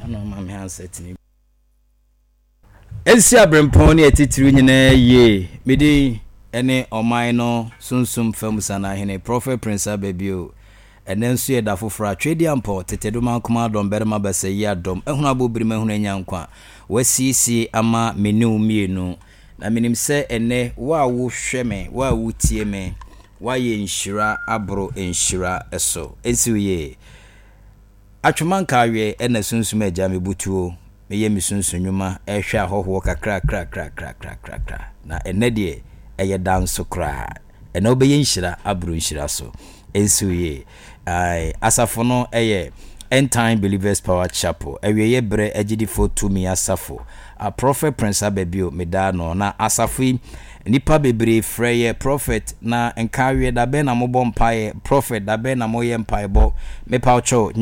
ano ma me handset ni ensi abrempon ne atitiri nyina ye medi ene oman no sunsum famusa na hene Prophet Prince Abebio enenso ye da foforo atwedi ampo tetedoma kuma dom berma basa yi adom ehuna bobirima ehuna nyankwa wasisi ama menu mienu na minim se ene wa wo hweme wa wo tie me wa ye nshira abro nshira eso ensiye atwemanka awe ena sunsum agya mebutuo meye misunsunyuma ehwe ahoho kakra na ene de eye danso kra ene obeye nshira abro nshira so ensiye asafo no eye End Time Believers Power Chapel eweye bre agidi for to me asafo a Prophet Prince Abebio medano na asafi nipa bebre freye prophet na enkawe da be na mobom pae prophet da be na moye mpae bo me paucho